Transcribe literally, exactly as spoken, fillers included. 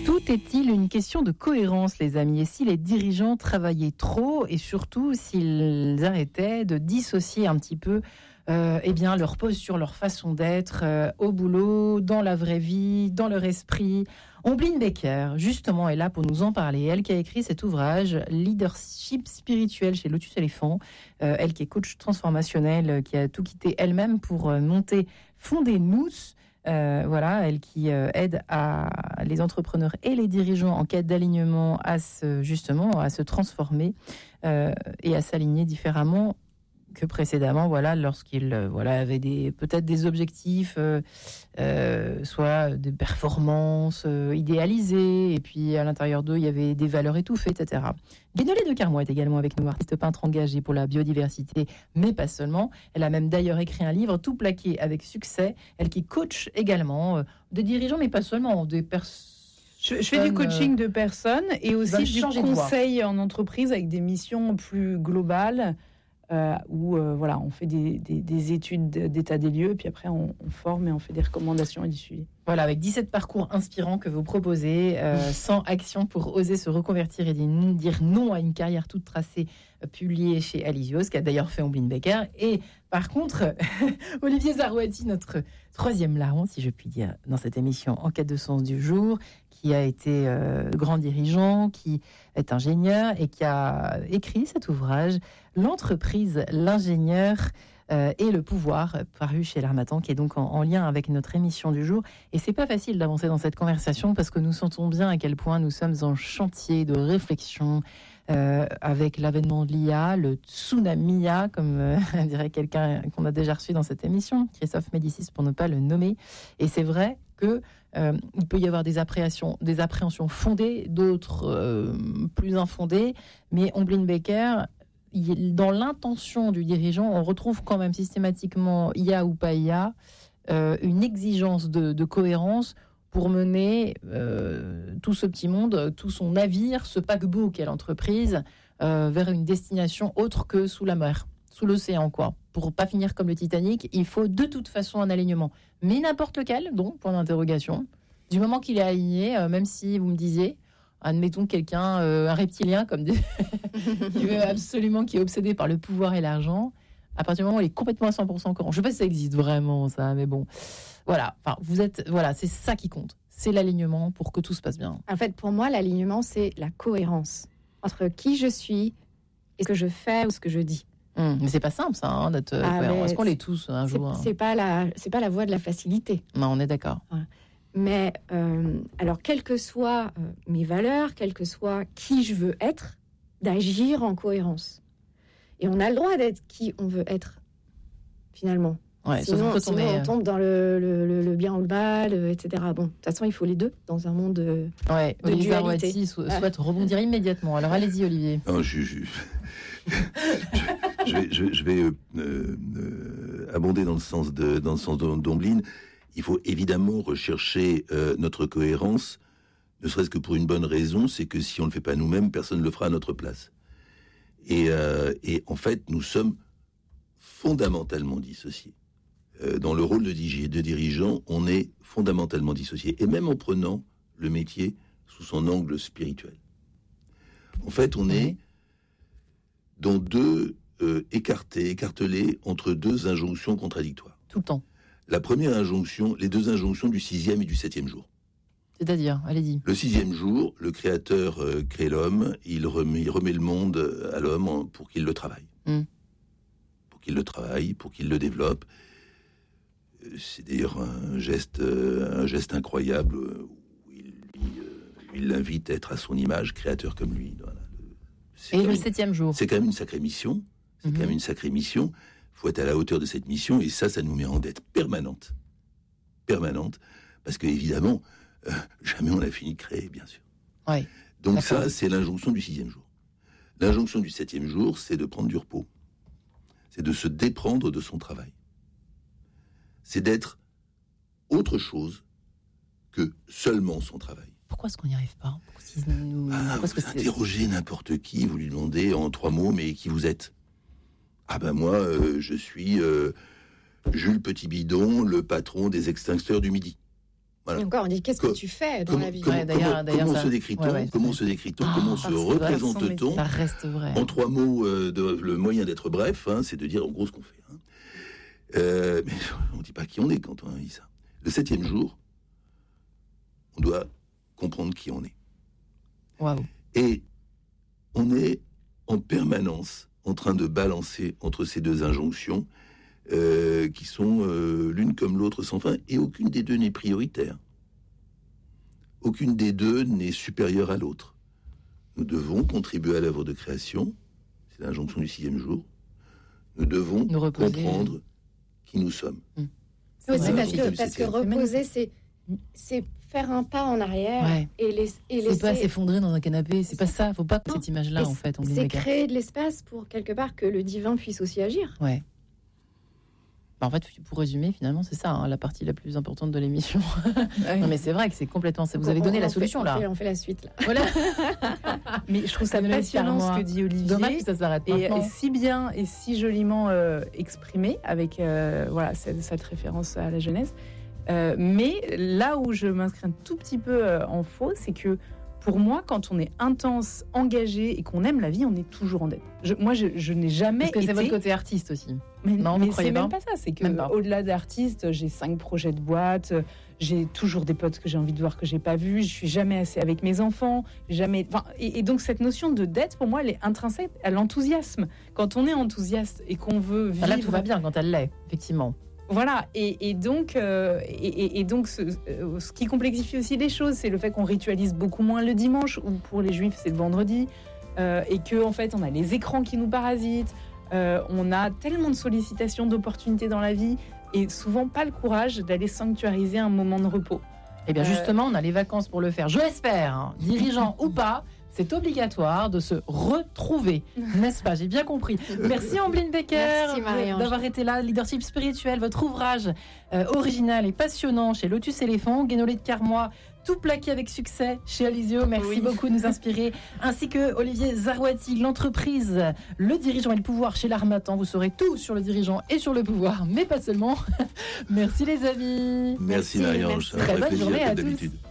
Tout est-il une question de cohérence, les amis? Et si les dirigeants travaillaient trop, et surtout s'ils arrêtaient de dissocier un petit peu euh, eh bien, leur posture, leur façon d'être euh, au boulot, dans la vraie vie, dans leur esprit. Ombline Becker, justement, est là pour nous en parler. Elle qui a écrit cet ouvrage, Leadership spirituel chez Lotus Éléphant. Euh, elle qui est coach transformationnel, qui a tout quitté elle-même pour euh, monter, fonder Nous. Euh, voilà, elle qui euh, aide à les entrepreneurs et les dirigeants en quête d'alignement à se, justement, à se transformer euh, et à s'aligner différemment que précédemment, voilà, lorsqu'ils euh, voilà, avaient des, peut-être des objectifs, euh, euh, soit des performances euh, idéalisées, et puis à l'intérieur d'eux, il y avait des valeurs étouffées, et cetera. Guénolé de Carmois est également avec nous, artiste peintre engagée pour la biodiversité, mais pas seulement. Elle a même d'ailleurs écrit un livre tout plaqué avec succès. Elle qui coach également euh, des dirigeants, mais pas seulement, des personnes. Je, je fais du coaching de personnes et aussi du conseil en entreprise avec des missions plus globales. Euh, où euh, voilà, on fait des, des, des études d'état des lieux, puis après on, on forme et on fait des recommandations et du suivi. Voilà, avec dix-sept parcours inspirants que vous proposez, euh, cent actions pour oser se reconvertir et dire non à une carrière toute tracée, euh, publiée chez Alysios, qui a d'ailleurs fait Ombline Becker. Et par contre, Olivier Zarouati, notre troisième larron, si je puis dire, dans cette émission En quête de sens du jour, qui a été euh, grand dirigeant, qui est ingénieur et qui a écrit cet ouvrage, L'entreprise, l'ingénieur euh, et le pouvoir, paru chez l'Harmattan, qui est donc en, en lien avec notre émission du jour. Et c'est pas facile d'avancer dans cette conversation parce que nous sentons bien à quel point nous sommes en chantier de réflexion euh, avec l'avènement de l'I A, le tsunami I A, comme euh, dirait quelqu'un qu'on a déjà reçu dans cette émission, Christophe Médicis pour ne pas le nommer. Et c'est vrai que euh, il peut y avoir des appréhensions, des appréhensions fondées, d'autres euh, plus infondées, mais Ombline Becker, dans l'intention du dirigeant, on retrouve quand même systématiquement, I A ou pas I A, euh, une exigence de, de cohérence pour mener euh, tout ce petit monde, tout son navire, ce paquebot qu'est l'entreprise, euh, vers une destination autre que sous la mer, sous l'océan, quoi. Pour pas finir comme le Titanic, il faut de toute façon un alignement. Mais n'importe lequel, donc, point d'interrogation. Du moment qu'il est aligné, euh, même si vous me disiez, admettons quelqu'un, euh, un reptilien, comme des... qui veut absolument, qui est obsédé par le pouvoir et l'argent, à partir du moment où il est complètement à cent pour cent cohérent. Je ne sais pas si ça existe vraiment, ça, mais bon. Voilà, enfin, vous êtes, voilà, c'est ça qui compte. C'est l'alignement pour que tout se passe bien. En fait, pour moi, l'alignement, c'est la cohérence entre qui je suis et ce que je fais ou ce que je dis. Mmh, mais c'est pas simple, ça, hein, d'être ah, cohérent. Est-ce qu'on l'est tous un jour? C'est, c'est pas la, c'est pas la voie de la facilité. Non, on est d'accord. Ouais. Mais euh, alors, quelles que soient euh, mes valeurs, quel que soit qui je veux être, d'agir en cohérence. Et on a le droit d'être qui on veut être, finalement. Ouais, sinon, on, sinon est... on tombe dans le, le, le bien ou le mal, et cetera. Bon, de toute façon, il faut les deux dans un monde de, ouais, de Olivier dualité. Zarouati souhaite ah. rebondir immédiatement. Alors, allez-y, Olivier. Non, je, je, je, je vais, je, je vais euh, euh, abonder dans le sens de, dans le sens d'Ombline. Il faut évidemment rechercher euh, notre cohérence, ne serait-ce que pour une bonne raison, c'est que si on ne le fait pas nous-mêmes, personne ne le fera à notre place. Et, euh, et en fait, nous sommes fondamentalement dissociés. Euh, dans le rôle de, de dirigeant, on est fondamentalement dissociés. Et même en prenant le métier sous son angle spirituel. En fait, on est dans deux, euh, écartés, écartelés entre deux injonctions contradictoires. Tout le temps. La première injonction, les deux injonctions du sixième et du septième jour. C'est-à-dire, allez-y. Le sixième jour, le Créateur euh, crée l'homme, il remet, il remet le monde à l'homme pour qu'il le travaille. Mm. Pour qu'il le travaille, pour qu'il le développe. C'est d'ailleurs un geste, euh, un geste incroyable où il, il, euh, il l'invite à être à son image, créateur comme lui. Voilà. Et le septième jour. C'est quand même une sacrée mission. C'est mm-hmm. quand même une sacrée mission. Il faut être à la hauteur de cette mission, et ça, ça nous met en dette permanente. Permanente. Parce que, évidemment, euh, jamais on a fini de créer, bien sûr. Ouais, donc d'accord. Ça, c'est l'injonction du sixième jour. L'injonction du septième jour, c'est de prendre du repos. C'est de se déprendre de son travail. C'est d'être autre chose que seulement son travail. Pourquoi est-ce qu'on n'y arrive pas? Pourquoi nous... ah, Pourquoi vous que interrogez c'est... n'importe qui, vous lui demandez en trois mots, mais qui vous êtes? Ah ben moi, euh, je suis euh, Jules Petit Bidon, le patron des extincteurs du Midi. Voilà. Et encore, on dit qu'est-ce que tu fais dans comment, la vie Comment, ouais, d'ailleurs, comment, comment ça... se décrit-on ouais, ouais, Comment se décrit-on ah, Comment se représente-t-on Ça reste vrai. En trois mots, euh, de, le moyen d'être bref, hein, c'est de dire en gros ce qu'on fait. Hein. Euh, mais on ne dit pas qui on est quand on dit ça. Le septième jour, on doit comprendre qui on est. Wow. Et on est en permanence en train de balancer entre ces deux injonctions euh, qui sont euh, l'une comme l'autre sans fin, et aucune des deux n'est prioritaire. Aucune des deux n'est supérieure à l'autre. Nous devons contribuer à l'œuvre de création, c'est l'injonction du sixième jour. Nous devons nous comprendre qui nous sommes. Mmh. C'est oui, parce, que, parce que reposer, c'est, c'est faire un pas en arrière ouais. et, les, et laisser... C'est pas s'effondrer dans un canapé, c'est, c'est pas ça. Faut pas non. cette image-là, en fait. C'est créer de l'espace pour, quelque part, que le divin puisse aussi agir. Ouais. Bah en fait, pour résumer, finalement, c'est ça, hein, la partie la plus importante de l'émission. Ouais. Non, mais c'est vrai que c'est complètement ça. Vous avez donné on la fait, solution, on là. Fait, on fait la suite, là. Voilà. Mais je trouve ça passionnant ce que dit Olivier. Dommage que ça s'arrête et, maintenant. et si bien et si joliment euh, exprimé avec euh, voilà, cette, cette référence à la Genèse. Euh, mais là où je m'inscris un tout petit peu euh, en faux, c'est que pour moi, quand on est intense, engagé et qu'on aime la vie, on est toujours en dette. Je, moi, je, je n'ai jamais Parce que été... c'est votre côté artiste aussi. Mais, non, mais c'est même pas ça. C'est que au-delà d'artiste, j'ai cinq projets de boîte, j'ai toujours des potes que j'ai envie de voir que j'ai pas vus, je suis jamais assez avec mes enfants, jamais. Enfin, et, et donc cette notion de dette, pour moi, elle est intrinsèque à l'enthousiasme. Quand on est enthousiaste et qu'on veut vivre, là tout va bien quand elle l'est, effectivement. Voilà, et, et donc, euh, et, et donc ce, ce qui complexifie aussi les choses, c'est le fait qu'on ritualise beaucoup moins le dimanche, ou pour les juifs c'est le vendredi, euh, et que en fait on a les écrans qui nous parasitent, euh, on a tellement de sollicitations, d'opportunités dans la vie, et souvent pas le courage d'aller sanctuariser un moment de repos. Eh bien justement, on a les vacances pour le faire, je l'espère, hein, dirigeant ou pas. C'est obligatoire de se retrouver, n'est-ce pas? J'ai bien compris. Merci Ambline Becker d'avoir été là. Leadership spirituel, votre ouvrage euh, original et passionnant chez Lotus Éléphant, Guénolé de Carmois, tout plaqué avec succès chez Alizio. Merci oui. beaucoup de nous inspirer. Ainsi que Olivier Zarouati, l'entreprise, le dirigeant et le pouvoir chez l'Harmattan. Vous saurez tout sur le dirigeant et sur le pouvoir, mais pas seulement. Merci les amis. Merci, merci Marie-Ange. Très bonne journée à tous.